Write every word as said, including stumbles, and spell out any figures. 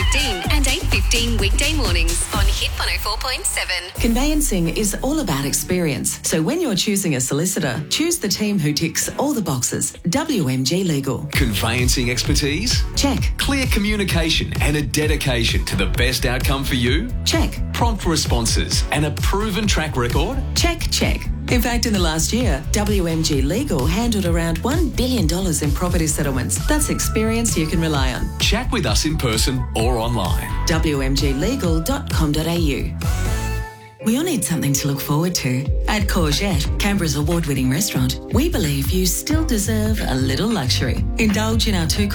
fifteen and eight fifteen weekday mornings on Hit one oh four point seven. Conveyancing is all about experience. So when you're choosing a solicitor, choose the team who ticks all the boxes. W M G Legal. Conveyancing expertise? Check. Clear communication and a dedication to the best outcome for you? Check. Prompt responses and a proven track record? Check, check. In fact, in the last year, W M G Legal handled around one billion dollars in property settlements. That's experience you can rely on. Chat with us in person or online. w m g legal dot com dot a u. We all need something to look forward to. At Courgette, Canberra's award-winning restaurant, we believe you still deserve a little luxury. Indulge in our two